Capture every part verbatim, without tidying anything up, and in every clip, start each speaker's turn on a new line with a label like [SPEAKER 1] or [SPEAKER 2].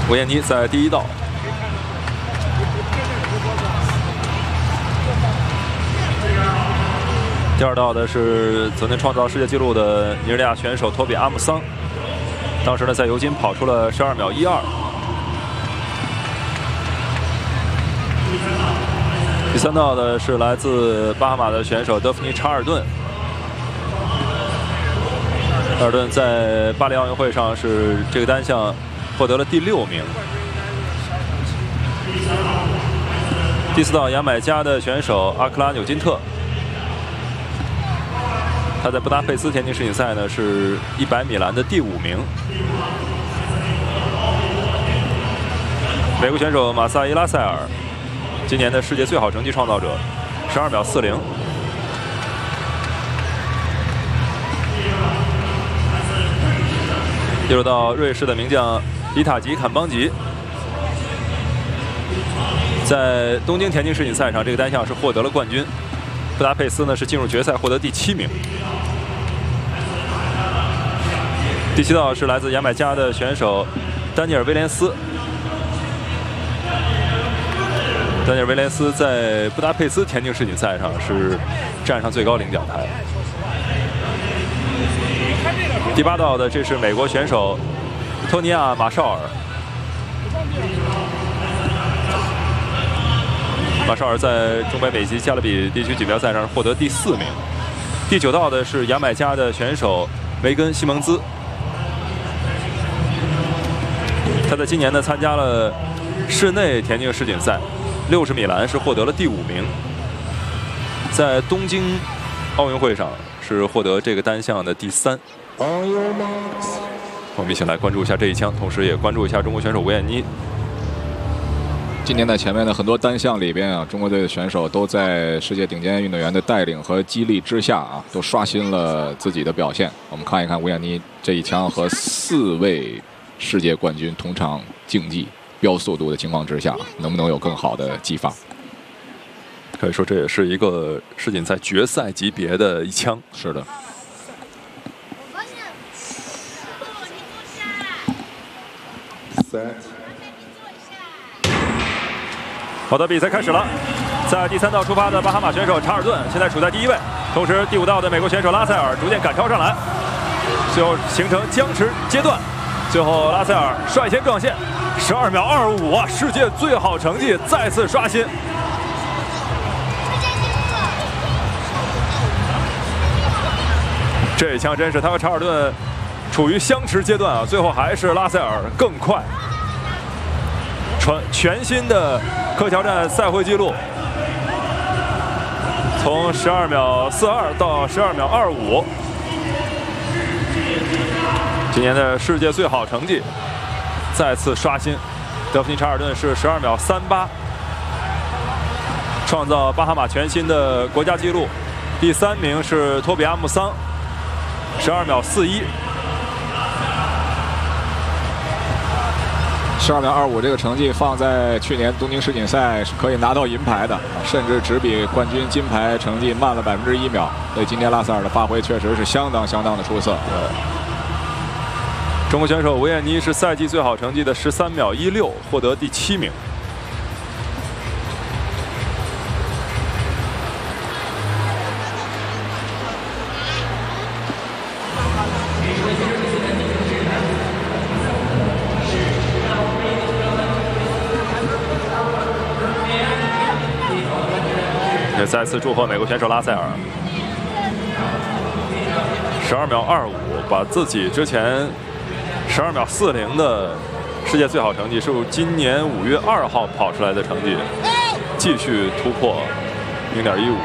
[SPEAKER 1] 维也妮在第一道。第二道的是昨天创造世界纪录的尼日利亚选手托比阿姆桑，当时呢在尤金跑出了十二秒一二。第三道的是来自巴哈马的选手德芙妮查尔顿。 查尔顿在巴黎奥运会上是这个单项获得了第六名。第四道牙买加的选手阿克拉纽金特，他在布达佩斯田径世锦赛呢是一百米栏的第五名。美国选手马萨伊拉塞尔，今年的世界最好成绩创造者，十二秒四零。 进入到瑞士的名将伊塔吉坎邦吉，在东京田径世锦赛上，这个单项是获得了冠军。布达佩斯呢是进入决赛，获得第七名。第七道是来自牙买加的选手丹尼尔·威廉斯。丹尼尔·威廉斯在布达佩斯田径世锦赛上是站上最高领奖台。 第八道的，这是美国选手托尼亚·马绍尔。马绍尔在中北美及加勒比地区锦标赛上获得第四名。第九道的是牙买加的选手梅根·西蒙兹。他在今年呢参加了室内田径世锦赛，六十米栏是获得了第五名。在东京奥运会上是获得这个单项的第三。 我们一起来关注一下这一枪，同时也关注一下中国选手维也妮。
[SPEAKER 2] 今年在前面的很多单项里边啊，中国队的选手都在世界顶尖运动员的带领和激励之下啊，都刷新了自己的表现。我们看一看维也妮这一枪和四位世界冠军同场竞技、飙速度的情况之下，能不能有更好的激发？
[SPEAKER 1] 可以说这也是一个世锦赛决赛级别的一枪。
[SPEAKER 2] 是的。
[SPEAKER 1] 好的，比赛开始了。在第三道出发的巴哈马选手查尔顿现在处在第一位，同时第五道的美国选手拉塞尔逐渐赶超上来，最后形成僵持阶段。最后拉塞尔率先撞线，十二秒二五啊，世界最好成绩再次刷新。这一枪真是他和查尔顿处于相持阶段啊，最后还是拉塞尔更快。 传全新的科乔站赛会纪录，从十二秒四二到十二秒二五，今年的世界最好成绩再次刷新。德芙妮查尔顿是十二秒三八，创造巴哈马全新的国家纪录。第三名是托比阿姆桑，十二秒四一。
[SPEAKER 2] 十二秒二五这个成绩放在去年东京世锦赛是可以拿到银牌的，甚至只比冠军金牌成绩慢了百分之一秒。所以今天拉塞尔的发挥确实是相当相当的出色。
[SPEAKER 1] 中国选手维也妮是赛季最好成绩的十三秒一六，获得第七名。也再次祝贺美国选手拉塞尔，十二秒二五，把自己之前十二秒四零的世界最好成绩，是今年五月二号跑出来的成绩，继续突破零点一五。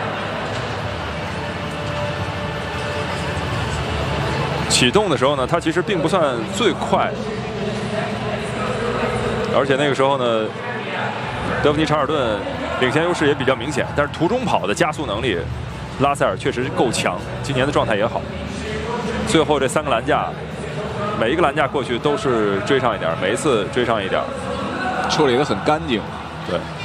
[SPEAKER 1] 启动的时候呢，他其实并不算最快，而且那个时候呢，德芙妮查尔顿 领先优势也比较明显，但是途中跑的加速能力，拉塞尔确实够强，今年的状态也好。最后这三个栏架，每一个栏架过去都是追上一点，每一次追上一点，
[SPEAKER 2] 处理得很干净。
[SPEAKER 1] 对。